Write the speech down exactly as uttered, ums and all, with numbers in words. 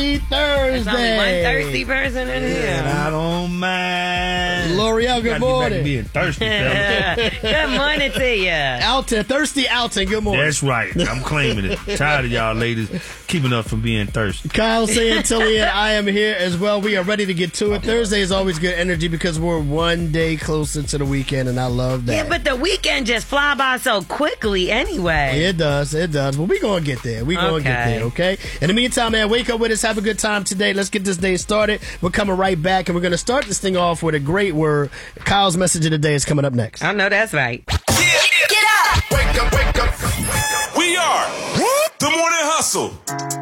Thirsty Thursday. There's only one thirsty person in here. And I don't mind. L'Oreal, good morning. Being thirsty, fella. Good morning to you. Alton, Thirsty Alton, good morning. That's right. I'm claiming it. Tired of y'all ladies keeping up from being thirsty. Kyle Santilli and I am here as well. We are ready to get to it. Thursday is always good energy because we're one day closer to the weekend, and I love that. Yeah, but the weekend just fly by so quickly anyway. It does, it does. But we're going to get there. We're going to Okay. get there, okay? In the meantime, man, wake up with us. Have a good time today. Let's get this day started. We're coming right back, and we're going to start this thing off with a great word. Kyle's message of the day is coming up next. I know that's right. Get up! Wake up, wake up. We are the Morning Hustle.